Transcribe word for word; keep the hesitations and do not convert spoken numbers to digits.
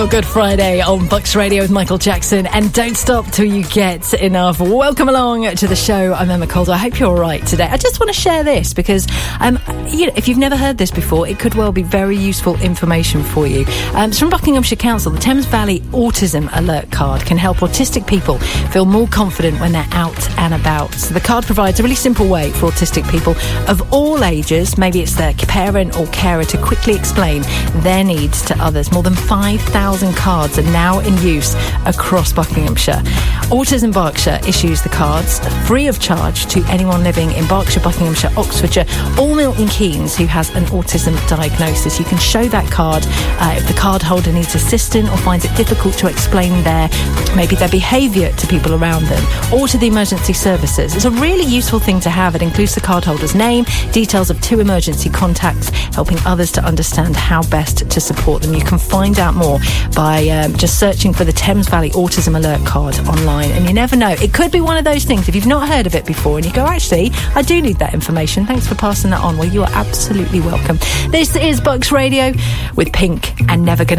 Good Friday on Bucks Radio with Michael Jackson, and don't stop till you get enough. Welcome along to the show. I'm Emma Calder. I hope you're all right today. I just want to share this because um, you know, if you've never heard this before, it could well be very useful information for you. Um, it's from Buckinghamshire Council. The Thames Valley Autism Alert Card can help autistic people feel more confident when they're out and about. So the card provides a really simple way for autistic people of all ages, maybe it's their parent or carer, to quickly explain their needs to others. More than five thousand cards are now in use across Buckinghamshire. Autism Berkshire issues the cards free of charge to anyone living in Berkshire, Buckinghamshire, Oxfordshire or Milton Keynes who has an autism diagnosis. You can show that card uh, if the card holder needs assistance or finds it difficult to explain their maybe their behaviour to people around them or to the emergency services. It's a really useful thing to have. It includes the card holder's name, details of two emergency contacts, helping others to understand how best to support them. You can find out more by um, just searching for the Thames Valley Autism Alert Card online. And you never know, it could be one of those things, if you've not heard of it before and you go, actually, I do need that information, thanks for passing that on. Well, you are absolutely welcome. This is Bucks Radio with Pink and Never Gonna